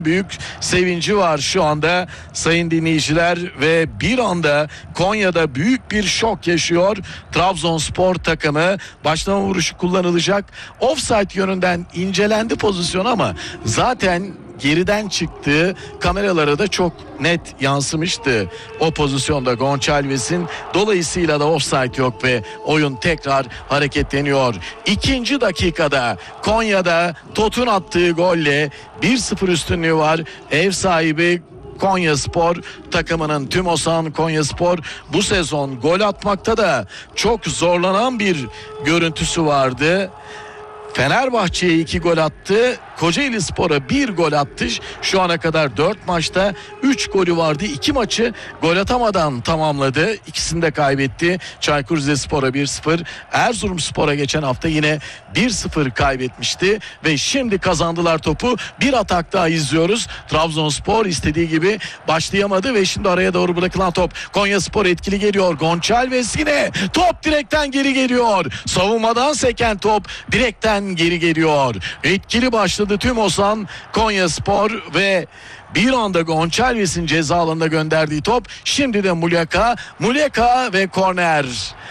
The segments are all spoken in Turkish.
Büyük sevinci var şu anda sayın dinleyiciler ve bir anda Konya'da büyük bir şok yaşıyor Trabzonspor takımı. Başlama vuruşu kullanılacak. Offside yönünden incelendi pozisyon ama zaten geriden çıktığı kameralara da çok net yansımıştı o pozisyonda Gonçalves'in. Dolayısıyla da offside yok ve oyun tekrar hareketleniyor. İkinci dakikada Konya'da Tot'un attığı golle 1-0 üstünlüğü var. Ev sahibi Konyaspor takımının, Tümosan Konyaspor bu sezon gol atmakta da çok zorlanan bir görüntüsü vardı. Fenerbahçe'ye 2 gol attı. Kocaelispor'a 1 gol attı. Şu ana kadar 4 maçta 3 golü vardı. 2 maçı gol atamadan tamamladı. İkisini de kaybetti. Çaykur Rizespor'a 1-0. Erzurumspor'a geçen hafta yine 1-0 kaybetmişti. Ve şimdi kazandılar topu. Bir atak daha izliyoruz. Trabzonspor istediği gibi başlayamadı ve şimdi araya doğru bırakılan top. Konyaspor etkili geliyor. Gonçalves yine top direkten geri geliyor. Savunmadan seken top direkten geri geliyor. Etkili başladı Tümosan Konyaspor ve bir anda Gonçalves'in ceza alanına gönderdiği top. Şimdi de Muleka ve korner.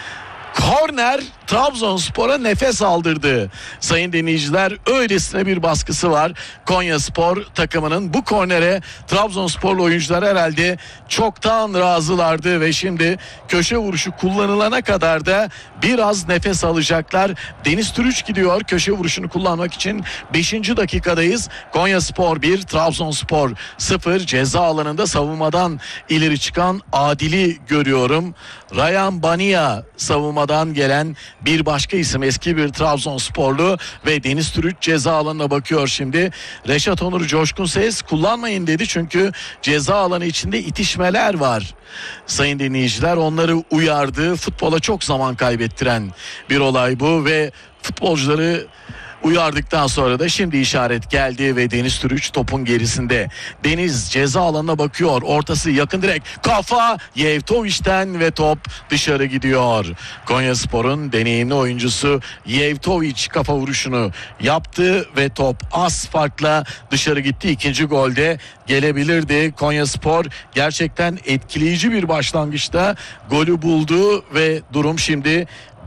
Korner Trabzonspor'a nefes aldırdı. Sayın dinleyiciler, öylesine bir baskısı var Konyaspor takımının. Bu kornere Trabzonsporlu oyuncular herhalde çoktan razılardı ve şimdi köşe vuruşu kullanılana kadar da biraz nefes alacaklar. Deniz Türüç gidiyor köşe vuruşunu kullanmak için. 5. dakikadayız. Konyaspor 1, Trabzonspor 0. Ceza alanında savunmadan ileri çıkan Adil'i görüyorum. Ryan Bania savunmadan gelen bir başka isim, eski bir Trabzonsporlu ve Deniz Türüç ceza alanına bakıyor şimdi. Reşat Onur Coşkun Ses kullanmayın dedi çünkü ceza alanı içinde itişmeler var. Sayın dinleyiciler, onları uyardı. Futbola çok zaman kaybettiren bir olay bu ve futbolcuları uyardıktan sonra da şimdi işaret geldi ve Deniz Türüç topun gerisinde. Deniz ceza alanına bakıyor. Ortası yakın direk. Kafa Yevtoviç'ten ve top dışarı gidiyor. Konyaspor'un deneyimli oyuncusu Yevtoviç kafa vuruşunu yaptı ve top az farkla dışarı gitti. İkinci golde gelebilirdi. Konyaspor gerçekten etkileyici bir başlangıçta golü buldu ve durum şimdi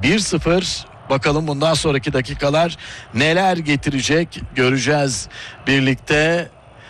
1-0. Bakalım bundan sonraki dakikalar neler getirecek göreceğiz birlikte.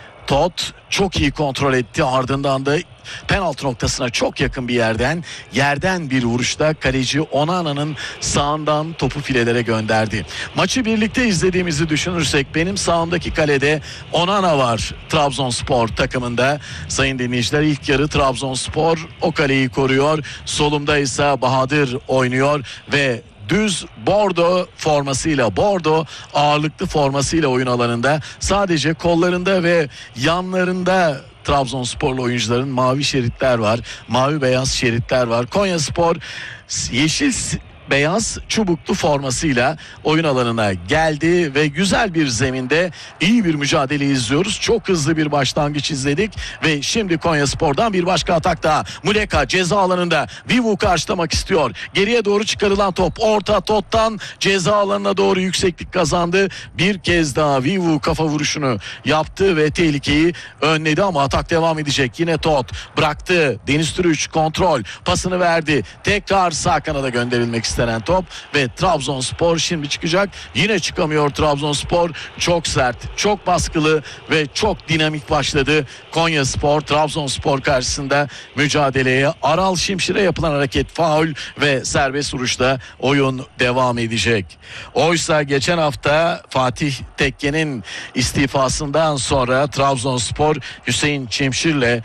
Tot çok iyi kontrol etti, ardından da penaltı noktasına çok yakın bir yerden bir vuruşta kaleci Onana'nın sağından topu filelere gönderdi. Maçı birlikte izlediğimizi düşünürsek benim sağımdaki kalede Onana var Trabzonspor takımında. Sayın dinleyiciler, ilk yarı Trabzonspor o kaleyi koruyor. Solumda ise Bahadır oynuyor ve düz bordo formasıyla, bordo ağırlıklı formasıyla oyun alanında, sadece kollarında ve yanlarında Trabzonsporlu oyuncuların mavi şeritler var. Mavi beyaz şeritler var. Konyaspor yeşil beyaz çubuklu formasıyla oyun alanına geldi ve güzel bir zeminde iyi bir mücadele izliyoruz. Çok hızlı bir başlangıç izledik ve şimdi Konyaspor'dan bir başka atak daha. Muleka ceza alanında Vivu karşılamak istiyor. Geriye doğru çıkarılan top orta Tot'tan ceza alanına doğru yükseklik kazandı. Bir kez daha Vivu kafa vuruşunu yaptı ve tehlikeyi önledi ama atak devam edecek. Yine Tot bıraktı. Deniz Türüç kontrol pasını verdi. Tekrar sağ kanada gönderilmek istenen top ve Trabzonspor şimdi çıkacak. Yine çıkamıyor Trabzonspor. Çok sert, çok baskılı ve çok dinamik başladı Konyaspor Trabzonspor karşısında mücadeleye. Aral Şimşir'e yapılan hareket faul ve serbest vuruşta oyun devam edecek. Oysa geçen hafta Fatih Tekke'nin istifasından sonra Trabzonspor Hüseyin Çimşir'le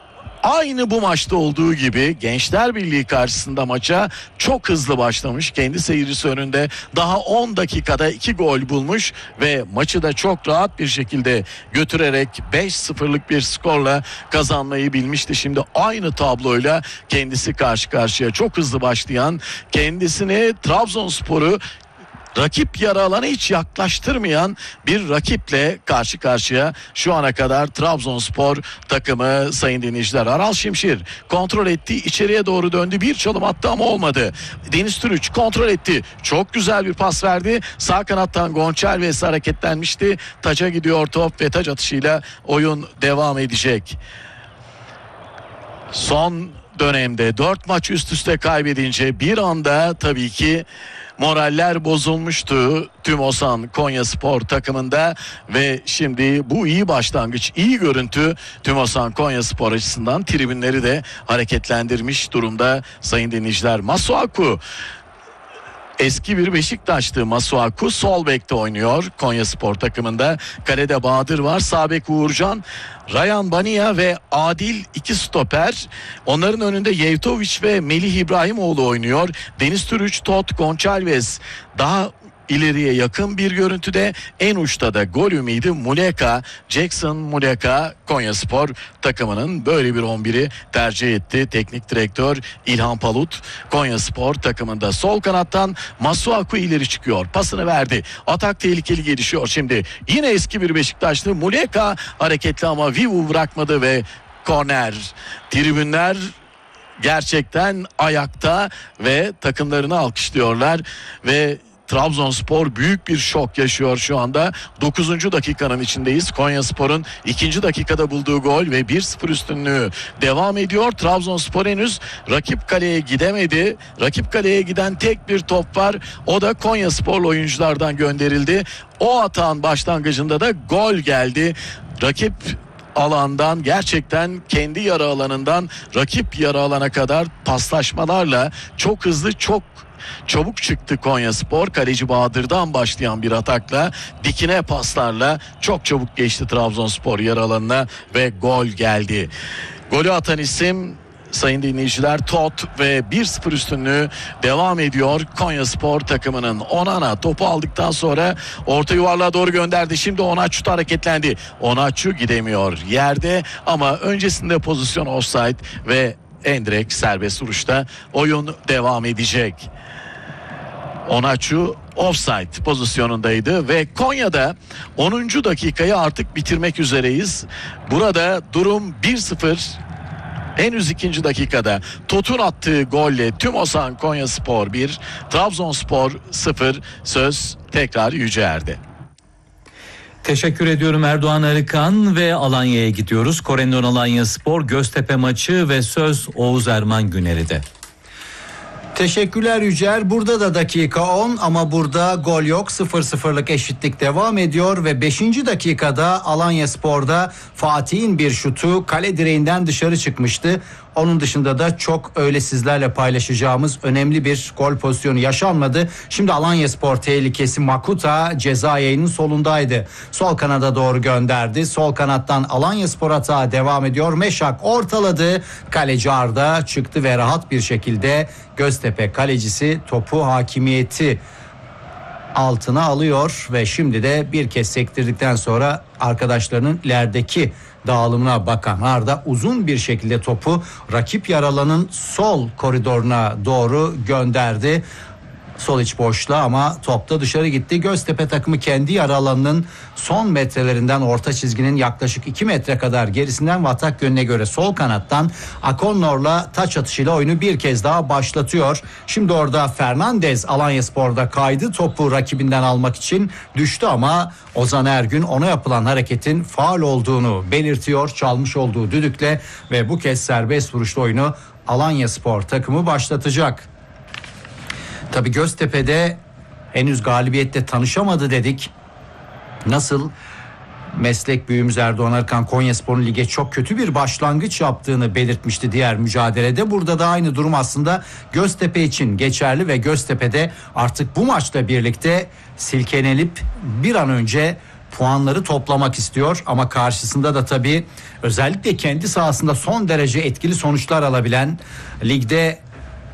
aynı bu maçta olduğu gibi Gençler Birliği karşısında maça çok hızlı başlamış. Kendi seyircisi önünde daha 10 dakikada 2 gol bulmuş ve maçı da çok rahat bir şekilde götürerek 5-0'lık bir skorla kazanmayı bilmişti. Şimdi aynı tabloyla kendisi karşı karşıya, çok hızlı başlayan, kendisini Trabzonspor'u rakip yarı alana hiç yaklaştırmayan bir rakiple karşı karşıya şu ana kadar Trabzonspor takımı sayın dinleyiciler. Aral Şimşir kontrol etti, içeriye doğru döndü, bir çalım attı ama olmadı. Deniz Türüç kontrol etti, çok güzel bir pas verdi, sağ kanattan Gonçalves hareketlenmişti, taça gidiyor top ve taç atışıyla oyun devam edecek. Son dönemde 4 maç üst üste kaybedince bir anda tabii ki moraller bozulmuştu Tümosan Konyaspor takımında ve şimdi bu iyi başlangıç, iyi görüntü Tümosan Konyaspor açısından tribünleri de hareketlendirmiş durumda sayın dinleyiciler. Masuaku, eski bir Beşiktaşlı Masuaku sol bekte oynuyor Konyaspor takımında. Kalede Bahadır var, sağ bek Uğurcan, Ryan Bania ve Adil iki stoper. Onların önünde Yevtoviç ve Melih İbrahimoğlu oynuyor. Deniz Türüç, Tot, Gonçalves daha ileriye yakın bir görüntüde, en uçta da gol ümidi Muleka, Jackson Muleka. Konyaspor takımının böyle bir 11'i tercih etti teknik direktör İlhan Palut. Konyaspor takımında sol kanattan Masuaku ileri çıkıyor, pasını verdi, atak tehlikeli gelişiyor. Şimdi yine eski bir Beşiktaşlı Muleka hareketli ama Vivu bırakmadı ve korner. Tribünler gerçekten ayakta ve takımlarını alkışlıyorlar ve Trabzonspor büyük bir şok yaşıyor şu anda. 9. dakikanın içindeyiz. Konyaspor'un 2. dakikada bulduğu gol ve 1-0 üstünlüğü devam ediyor. Trabzonspor henüz rakip kaleye gidemedi. Rakip kaleye giden tek bir top var. O da Konyasporlu oyunculardan gönderildi. O atağın başlangıcında da gol geldi. Rakip alandan, gerçekten kendi yarı alanından rakip yarı alana kadar paslaşmalarla çok hızlı, çok çabuk çıktı Konyaspor. Kaleci Bahadır'dan başlayan bir atakla, dikine paslarla çok çabuk geçti Trabzonspor yarı alanına ve gol geldi. Golü atan isim sayın dinleyiciler Tot ve 1-0 üstünlüğü devam ediyor Konyaspor takımının. Onana topu aldıktan sonra orta yuvarlığa doğru gönderdi. Şimdi Onaçu hareketlendi. Onaçu gidemiyor yerde ama öncesinde pozisyon offside ve endirekt serbest vuruşta oyun devam edecek. Onaçu offside pozisyonundaydı ve Konya'da 10. dakikayı artık bitirmek üzereyiz. Burada durum 1-0. Henüz 2. dakikada Tot'un attığı golle Tümosan Konyaspor 1, Trabzonspor 0. Söz tekrar Yüceer'de. Teşekkür ediyorum Erdoğan Arıkan ve Alanya'ya gidiyoruz. Korendon Alanyaspor Göztepe maçı ve söz Oğuz Erman Güneri'de. Teşekkürler Yücer. Burada da dakika 10 ama burada gol yok. 0-0'lık eşitlik devam ediyor ve 5. dakikada Alanyaspor'da Fatih'in bir şutu kale direğinden dışarı çıkmıştı. Onun dışında da çok öyle sizlerle paylaşacağımız önemli bir gol pozisyonu yaşanmadı. Şimdi Alanyaspor tehlikesi, Makuta ceza yayının solundaydı. Sol kanada doğru gönderdi. Sol kanattan Alanyaspor atağı devam ediyor. Meşak ortaladı. Kaleci Arda çıktı ve rahat bir şekilde Göztepe kalecisi topu hakimiyeti altına alıyor ve şimdi de bir kez sektirdikten sonra arkadaşlarının ilerideki dağılımına bakan Arda uzun bir şekilde topu rakip yarı alanın sol koridoruna doğru gönderdi. Sol iç boşluğa ama top da dışarı gitti. Göztepe takımı kendi yarı alanının son metrelerinden, orta çizginin yaklaşık 2 metre kadar gerisinden ve atak yönüne göre sol kanattan Akonnor'la taç atışıyla oyunu bir kez daha başlatıyor. Şimdi orada Fernandez Alanyaspor'da kaydı, topu rakibinden almak için düştü ama Ozan Ergün ona yapılan hareketin faul olduğunu belirtiyor çalmış olduğu düdükle ve bu kez serbest vuruşlu oyunu Alanyaspor takımı başlatacak. Tabii Göztepe'de henüz galibiyette tanışamadı dedik. Nasıl meslek büyüğümüz Erdoğan Arıkan Konyaspor'un lige çok kötü bir başlangıç yaptığını belirtmişti diğer mücadelede. Burada da aynı durum aslında Göztepe için geçerli ve Göztepe'de artık bu maçla birlikte silkelenip bir an önce puanları toplamak istiyor ama karşısında da tabii özellikle kendi sahasında son derece etkili sonuçlar alabilen, ligde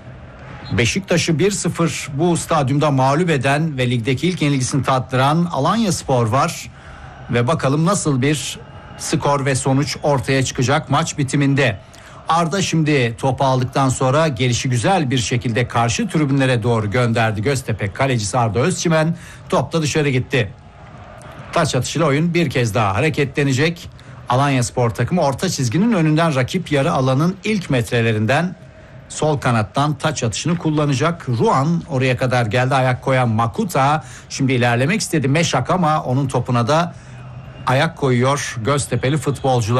Beşiktaş'ı 1-0 bu stadyumda mağlup eden ve ligdeki ilk yenilgisini tattıran Alanyaspor var. Ve bakalım nasıl bir skor ve sonuç ortaya çıkacak maç bitiminde. Arda şimdi topu aldıktan sonra gelişi güzel bir şekilde karşı tribünlere doğru gönderdi. Göztepe kalecisi Arda Özçimen, top da dışarı gitti. Taç atışıyla oyun bir kez daha hareketlenecek. Alanyaspor takımı orta çizginin önünden rakip yarı alanın ilk metrelerinden sol kanattan taç atışını kullanacak. Ruan oraya kadar geldi, ayak koyan Makuta şimdi ilerlemek istedi Meşak ama onun topuna da ayak koyuyor Göztepe'li futbolcular.